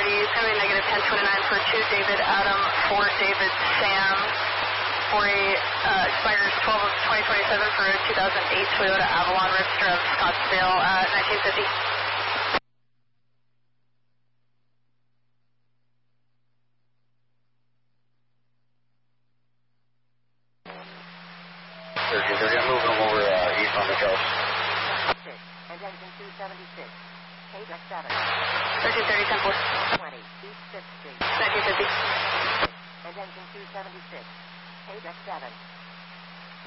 going to be negative 1029 for 2 David Adam, 4 David Sam, for a expires 12 of 2027 for a 2008 Toyota Avalon register of Scottsdale at 1950. They're going to move them over east on the coast. And engine 276. KDEC 7. 1330, 10-4. 20, East 5th Street. 1950. And engine 276. KDEC 7.